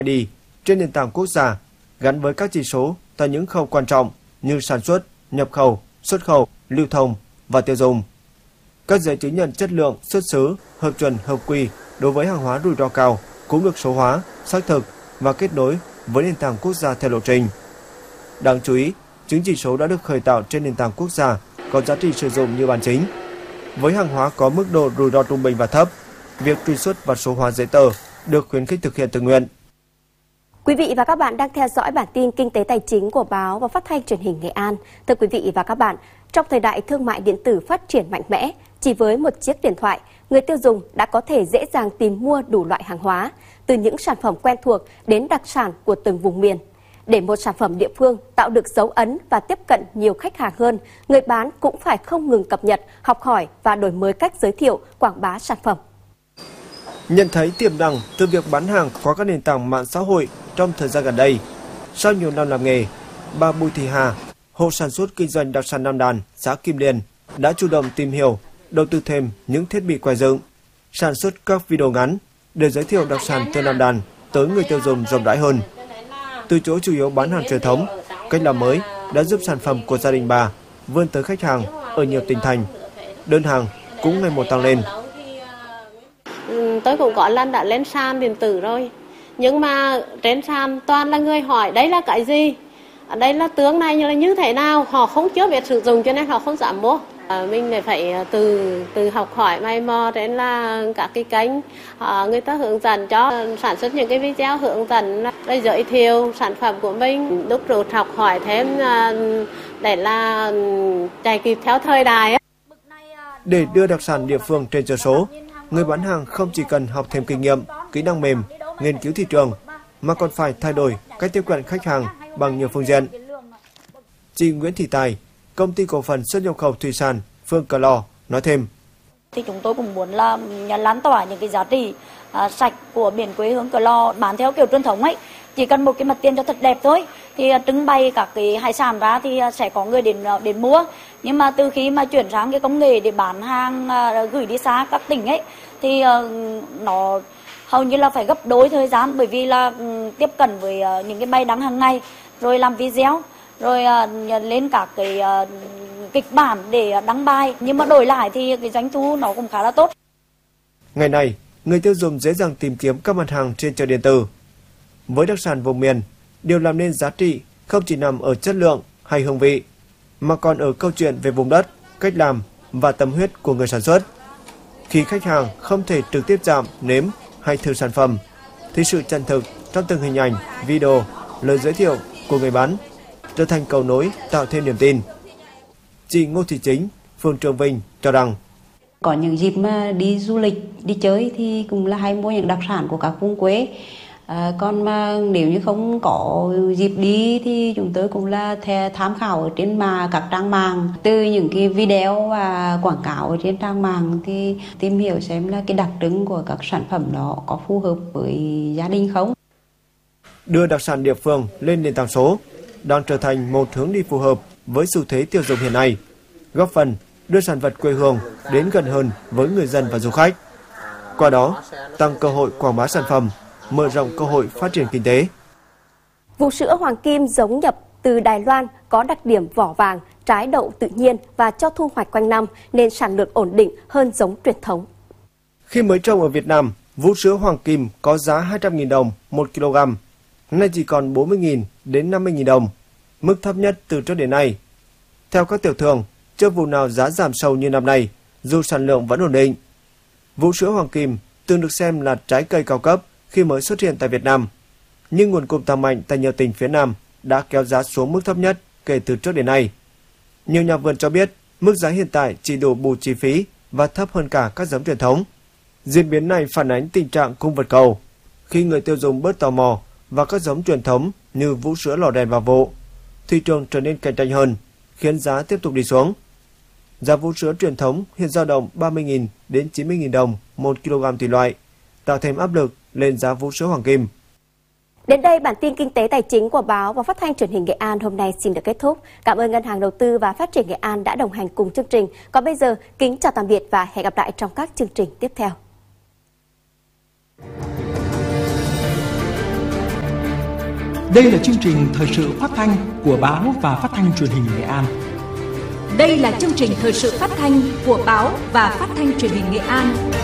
ID trên nền tảng quốc gia gắn với các chỉ số tại những khâu quan trọng như sản xuất, nhập khẩu, xuất khẩu, lưu thông và tiêu dùng. Các giấy chứng nhận chất lượng, xuất xứ, hợp chuẩn, hợp quy đối với hàng hóa rủi ro cao cũng được số hóa, xác thực và kết nối với nền tảng quốc gia theo lộ trình. Đáng chú ý, chứng chỉ số đã được khởi tạo trên nền tảng quốc gia có giá trị sử dụng như bản chính. Với hàng hóa có mức độ rủi ro trung bình và thấp, việc truy xuất và số hóa giấy tờ được khuyến khích thực hiện tự nguyện. Quý vị và các bạn đang theo dõi bản tin kinh tế tài chính của báo và phát thanh truyền hình Nghệ An. Thưa quý vị và các bạn, trong thời đại thương mại điện tử phát triển mạnh mẽ, chỉ với một chiếc điện thoại, người tiêu dùng đã có thể dễ dàng tìm mua đủ loại hàng hóa, từ những sản phẩm quen thuộc đến đặc sản của từng vùng miền. Để một sản phẩm địa phương tạo được dấu ấn và tiếp cận nhiều khách hàng hơn, người bán cũng phải không ngừng cập nhật, học hỏi và đổi mới cách giới thiệu, quảng bá sản phẩm. Nhận thấy tiềm năng từ việc bán hàng qua các nền tảng mạng xã hội trong thời gian gần đây, sau nhiều năm làm nghề, bà Bùi Thị Hà, hộ sản xuất kinh doanh đặc sản Nam Đàn, xã Kim Liên đã chủ động tìm hiểu, đầu tư thêm những thiết bị quay dựng, sản xuất các video ngắn để giới thiệu đặc sản từ Nam Đàn tới người tiêu dùng rộng rãi hơn. Từ chỗ chủ yếu bán hàng truyền thống, cách làm mới đã giúp sản phẩm của gia đình bà vươn tới khách hàng ở nhiều tỉnh thành. Đơn hàng cũng ngày một tăng lên. Tôi cũng có lần đã lên sàn điện tử rồi, nhưng mà trên sàn toàn là người hỏi đấy là cái gì, đây là tướng này như thế nào, họ không chưa biết sử dụng cho nên họ không dám mua. Mình phải từ học hỏi mày mò đến là các cái kênh người ta hướng dẫn cho sản xuất những cái video hướng dẫn để giới thiệu sản phẩm của mình, đúc rút học hỏi thêm để là chạy kịp theo thời đại. Để đưa đặc sản địa phương trên chợ số, người bán hàng không chỉ cần học thêm kinh nghiệm, kỹ năng mềm, nghiên cứu thị trường, mà còn phải thay đổi cách tiếp cận khách hàng bằng nhiều phương diện. Chị Nguyễn Thị Tài, công ty cổ phần xuất nhập khẩu thủy sản Phương Cờ Lò nói thêm. Thì chúng tôi cũng muốn là lan tỏa những cái giá trị sạch của miền quê hương Cờ Lò bán theo kiểu truyền thống ấy. Chỉ cần một cái mặt tiền cho thật đẹp thôi, thì trưng bày các cái hải sản ra thì sẽ có người đến mua. Nhưng mà từ khi mà chuyển sang cái công nghệ để bán hàng gửi đi xa các tỉnh ấy, thì nó hầu như là phải gấp đôi thời gian, bởi vì là tiếp cận với những cái bài đăng hàng ngày, rồi làm video, rồi lên các cái kịch bản để đăng bài. Nhưng mà đổi lại thì cái doanh thu nó cũng khá là tốt. Ngày nay, người tiêu dùng dễ dàng tìm kiếm các mặt hàng trên chợ điện tử. Với đặc sản vùng miền, điều làm nên giá trị không chỉ nằm ở chất lượng hay hương vị, mà còn ở câu chuyện về vùng đất, cách làm và tâm huyết của người sản xuất. Khi khách hàng không thể trực tiếp chạm, nếm hay thử sản phẩm, thì sự chân thực trong từng hình ảnh, video, lời giới thiệu của người bán trở thành cầu nối tạo thêm niềm tin. Chị Ngô Thị Chính, phường Trường Vinh cho rằng có những dịp mà đi du lịch, đi chơi thì cũng là hay mua những đặc sản của các vùng quê. Còn mà nếu như không có dịp đi thì chúng tôi cũng là tham khảo ở trên các trang mạng, từ những cái video và quảng cáo ở trên trang mạng thì tìm hiểu xem là cái đặc trưng của các sản phẩm đó có phù hợp với gia đình không. Đưa đặc sản địa phương lên nền tảng số đang trở thành một hướng đi phù hợp với xu thế tiêu dùng hiện nay, góp phần đưa sản vật quê hương đến gần hơn với người dân và du khách. Qua đó, tăng cơ hội quảng bá sản phẩm, mở rộng cơ hội phát triển kinh tế. Vụ sữa Hoàng Kim giống nhập từ Đài Loan có đặc điểm vỏ vàng, trái đậu tự nhiên và cho thu hoạch quanh năm nên sản lượng ổn định hơn giống truyền thống. Khi mới trồng ở Việt Nam, vũ sữa Hoàng Kim có giá 200.000 đồng 1 kg, nay chỉ còn 40.000 đến 50.000 đồng, mức thấp nhất từ trước đến nay. Theo các tiểu thương, chưa vụ nào giá giảm sâu như năm nay, dù sản lượng vẫn ổn định. Vũ sữa Hoàng Kim từng được xem là trái cây cao cấp khi mới xuất hiện tại Việt Nam, nhưng nguồn cung tăng mạnh tại nhiều tỉnh phía Nam đã kéo giá xuống mức thấp nhất kể từ trước đến nay. Nhiều nhà vườn cho biết mức giá hiện tại chỉ đủ bù chi phí và thấp hơn cả các giống truyền thống. Diễn biến này phản ánh tình trạng cung vượt cầu, khi người tiêu dùng bớt tò mò vào các giống truyền thống như vũ sữa lò đèn vào vụ, thị trường trở nên cạnh tranh hơn, khiến giá tiếp tục đi xuống. Giá vũ sữa truyền thống hiện dao động 30.000 đến 90.000 đồng 1 kg tùy loại, tạo thêm áp lực lên giá vũ sữa Hoàng Kim. Đến đây, bản tin kinh tế tài chính của báo và phát thanh truyền hình Nghệ An hôm nay xin được kết thúc. Cảm ơn Ngân hàng Đầu tư và Phát triển Nghệ An đã đồng hành cùng chương trình. Còn bây giờ, kính chào tạm biệt và hẹn gặp lại trong các chương trình tiếp theo. Đây là chương trình thời sự phát thanh của Báo và Phát thanh Truyền hình Nghệ An. Đây là chương trình thời sự phát thanh của Báo và Phát thanh Truyền hình Nghệ An.